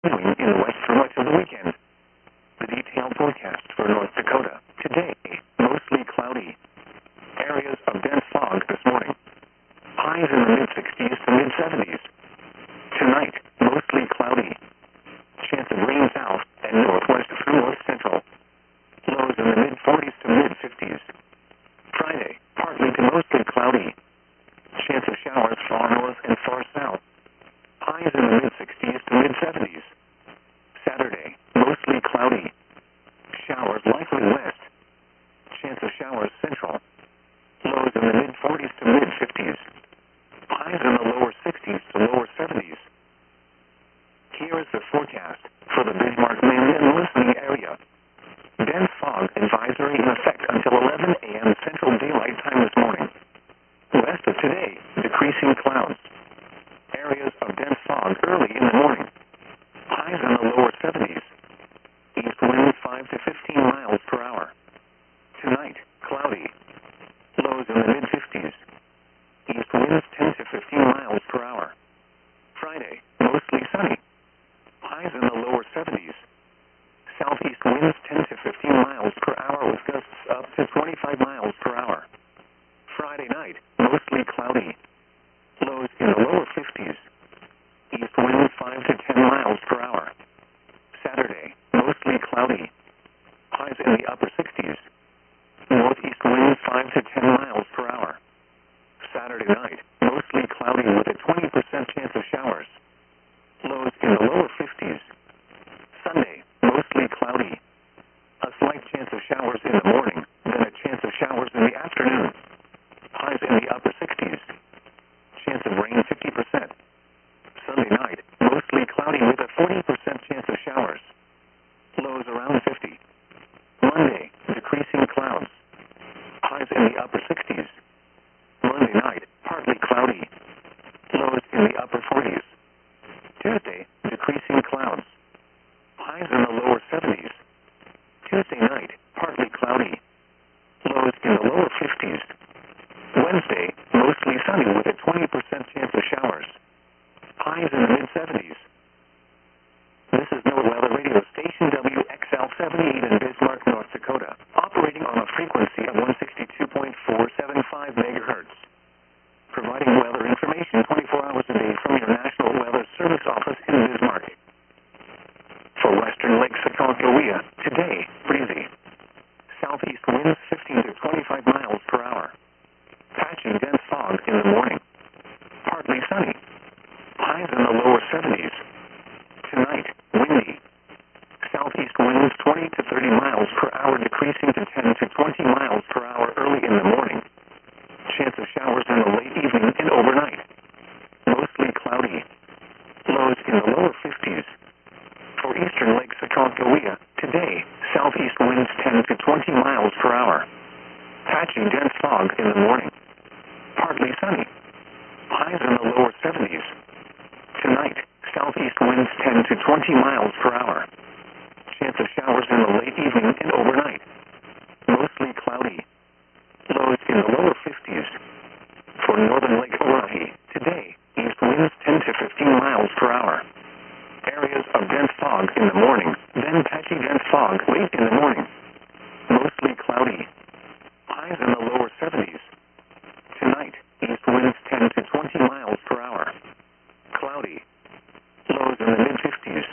continuing in the west for much of the weekend. The detailed forecast for North Dakota. Today, mostly cloudy. Areas of dense fog this morning. Highs in the mid-60s to mid-70s. Tonight, mostly cloudy. Chance of rain south and northwest through north central. Lows in the mid-40s to mid-50s. Friday, partly to mostly cloudy. Chance of showers far north and far south. Highs in the mid-60s to mid-70s. Saturday, mostly cloudy. Showers likely west. Chance of showers central. Lows in the mid-40s to mid-50s. Highs in the lower 60s to lower 70s. Here is the forecast for the Bismarck, Land and listening area. Dense fog advisory in effect until 11 a.m. Central Daylight Time this morning. West of today, decreasing clouds. Areas of dense fog early in the morning. Highs in the lower 70s. East wind 5 to 15 miles per hour. Tonight, cloudy. Lows in the mid-50s. East winds 10 to 15 miles per hour. Friday, mostly sunny. Highs in the lower 70s. Southeast winds 10 to 15 miles per hour with gusts up to 25 miles per hour. Friday night, mostly cloudy. Lows in the lower 50s. East winds 5 to 10 miles per hour. Saturday, mostly cloudy. Highs in the upper 60s. Northeast winds 5 to 10 miles per hour. Saturday night, mostly cloudy with a 20% chance of showers. Lows in the lower 50s. Sunday, mostly cloudy. A slight chance of showers in the morning, then a chance of showers in the afternoon. Highs in the upper 60s. Chance of rain 50%. Sunday night, mostly cloudy with a 40% chance of showers. Lows around 50. Monday, decreasing clouds. Highs in the upper 60s. Monday night, partly cloudy. Lows in the upper 40s. Tuesday, decreasing clouds. Highs in the lower 70s. Tuesday night, partly cloudy. Lows in the lower 50s. Wednesday, mostly sunny with a 20% chance of showers. Highs in the mid-70s. This is NOAA Weather Radio Station WXL-78 in Bismarck, North Dakota, operating on a frequency of 162.475 megahertz. Providing weather information 24 hours a day from your National Weather Service office in Bismarck. For western Lake Sakoncohea, today, breezy. Southeast winds 15 to 25 miles per hour. Patchy dense fog in the morning. Partly sunny. Highs in the lower 70s. Tonight, windy. Southeast winds 20 to 30 miles per hour decreasing to 10 to 20 miles per hour early in the morning. Chance of showers in the late evening and overnight. Mostly cloudy. Lows in the lower 50s. For eastern Lake Sakoncohea, today, southeast winds 10 to 20 miles per hour. Patchy dense fog in the morning. Partly sunny. Highs in the lower 70s. Tonight, southeast winds 10 to 20 miles per hour. Chance of showers in the late evening and overnight. Mostly cloudy. Lows in the lower 50s. For northern Lake Oahe, today, east winds 10 to 15 miles per hour. Areas of dense fog in the morning, then patchy dense fog late in the morning. Mostly cloudy. Highs in the lower 70s. Tonight, east winds 10 to 20 miles per hour. Cloudy. Lows in the mid-50s.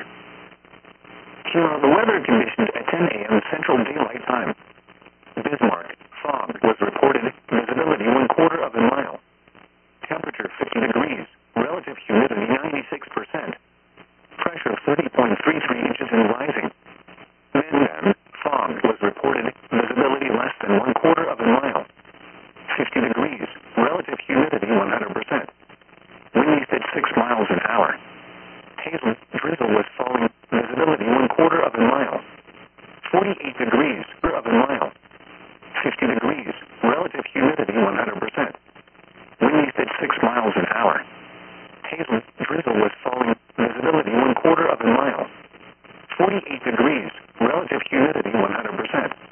Here are the weather conditions at 10 a.m. Central Daylight Time. Bismarck, fog was reported, visibility 1/4 of a mile. Temperature 50 degrees, relative humidity 96%. Pressure 30.33 inches and rising. Mandan, fog was reported, visibility less than 1/4 of a mile. 50 degrees, relative humidity 100%. Winds at 6 miles an hour. Hazel, drizzle was falling, visibility 1/4 of a mile. 48 degrees, of a mile. 50 degrees, relative humidity 100%. Winds at 6 miles an hour. Hazel, drizzle was falling, visibility 1/4 of a mile. 48 degrees, relative humidity 100%.